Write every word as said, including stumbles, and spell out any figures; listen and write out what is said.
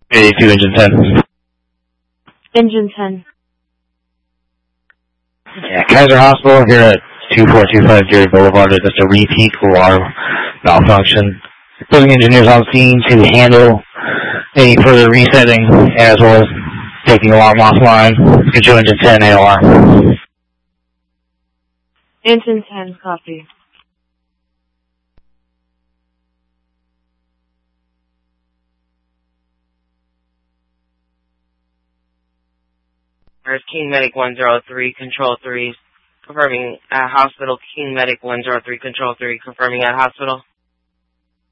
eighty-two, engine ten. Engine ten. Yeah, Kaiser Hospital here at two four two five Gary Boulevard. It's a repeat alarm malfunction. Building engineers on scene to handle any further resetting as well as taking alarm offline. Control engine ten, A O R. Engine ten, copy. There's King Medic one zero three, Control three, confirming at hospital. King Medic one zero three, Control three, confirming at hospital.